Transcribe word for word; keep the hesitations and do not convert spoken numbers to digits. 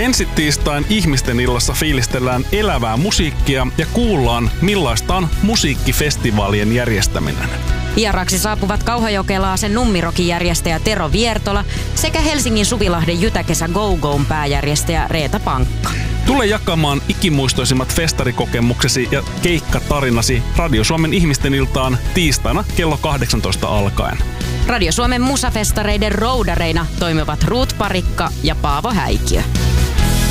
Ensi tiistain ihmisten illassa fiilistellään elävää musiikkia ja kuullaan, millaista on musiikkifestivaalien järjestäminen. Vieraksi saapuvat Kauhajokelaasen Nummirokin järjestäjä Tero Viertola sekä Helsingin Suvilahden Jytäkesä Go Go'n pääjärjestäjä Reeta Pankka. Tule jakamaan ikimuistoisimmat festarikokemuksesi ja keikkatarinasi Radio Suomen ihmisten iltaan tiistaina kello kahdeksantoista alkaen. Radio Suomen musafestareiden roudareina toimivat Ruut Parikka ja Paavo Häikiö.